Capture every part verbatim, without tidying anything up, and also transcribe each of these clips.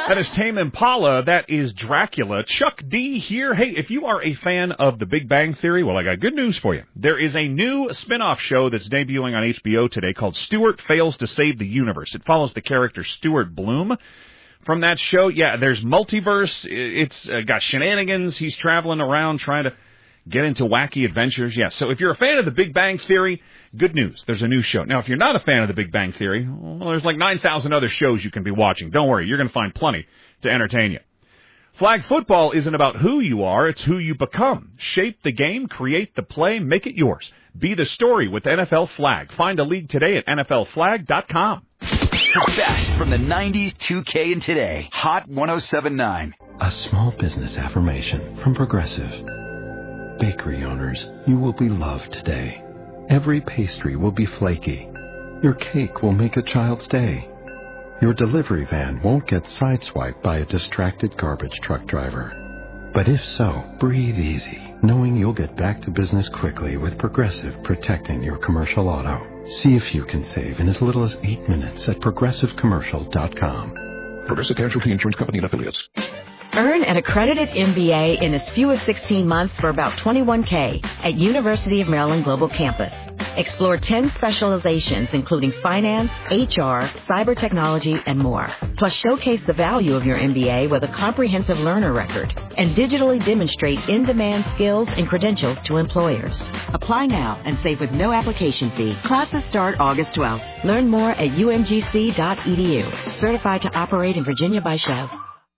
That is Tame Impala. That is Dracula. Chuck D here. Hey, if you are a fan of The Big Bang Theory, well, I got good news for you. There is a new spin-off show that's debuting on H B O today called Stuart Fails to Save the Universe. It follows the character Stuart Bloom. From that show, yeah, there's multiverse. It's uh, got shenanigans. He's traveling around trying to get into wacky adventures. Yeah, so if you're a fan of The Big Bang Theory, good news. There's a new show. Now, if you're not a fan of The Big Bang Theory, well, there's like nine thousand other shows you can be watching. Don't worry, you're going to find plenty to entertain you. Flag football isn't about who you are, it's who you become. Shape the game, create the play, make it yours. Be the story with N F L Flag. Find a league today at N F L flag dot com. The best from the nineties, two K, and today. Hot one oh seven point nine. A small business affirmation from Progressive. Bakery owners, you will be loved today. Every pastry will be flaky. Your cake will make a child's day. Your delivery van won't get sideswiped by a distracted garbage truck driver. But if so, breathe easy, knowing you'll get back to business quickly with Progressive protecting your commercial auto. See if you can save in as little as eight minutes at progressive commercial dot com. Progressive Casualty Insurance Company and Affiliates. Earn an accredited M B A in as few as sixteen months for about twenty-one thousand dollars at University of Maryland Global Campus. Explore ten specializations, including finance, H R, cyber technology, and more. Plus, showcase the value of your M B A with a comprehensive learner record and digitally demonstrate in-demand skills and credentials to employers. Apply now and save with no application fee. Classes start August twelfth. Learn more at U M G C dot E D U. Certified to operate in Virginia by Shell.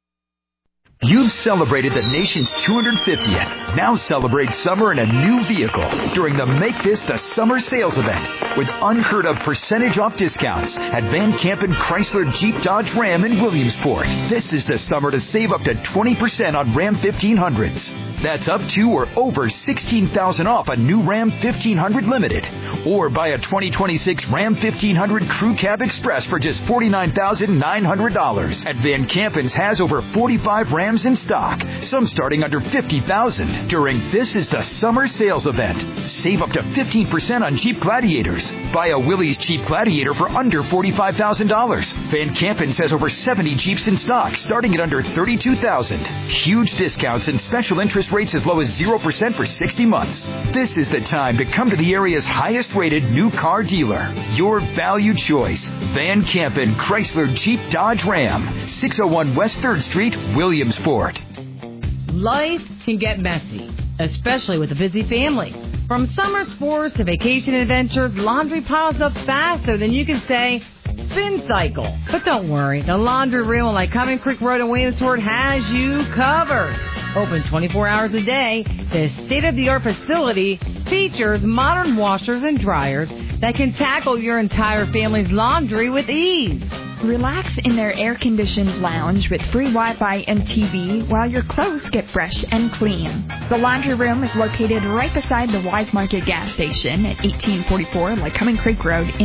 You've celebrated the nation's two hundred fiftieth. Now celebrate summer in a new vehicle during the Make This the Summer sales event with unheard of percentage off discounts at Van Campen Chrysler Jeep Dodge Ram in Williamsport. This is the summer to save up to twenty percent on Ram fifteen hundreds. That's up to or over sixteen thousand dollars off a new Ram fifteen hundred Limited. Or buy a twenty twenty-six Ram fifteen hundred Crew Cab Express for just forty-nine thousand nine hundred dollars. At Van Campen's has over forty-five Rams in stock, some starting under fifty thousand dollars during This is the Summer sales event. Save up to fifteen percent on Jeep Gladiators. Buy a Willys Jeep Gladiator for under forty-five thousand dollars. Van Campen's has over seventy Jeeps in stock, starting at under thirty-two thousand dollars. Huge discounts and special interest rates as low as zero percent for sixty months. This is the time to come to the area's highest-rated new car dealer. Your valued choice. Van Campen Chrysler Jeep Dodge Ram. six oh one West third Street, Williamsport. Life can get messy, especially with a busy family. From summer sports to vacation adventures, laundry piles up faster than you can say, spin cycle. But don't worry, the laundry room on Lycoming Creek Road in Williamsport has you covered. Open twenty-four hours a day, this state-of-the-art facility features modern washers and dryers that can tackle your entire family's laundry with ease. Relax in their air-conditioned lounge with free Wi-Fi and T V while your clothes get fresh and clean. The laundry room is located right beside the Wise Market gas station at eighteen forty-four Lycoming Creek Road in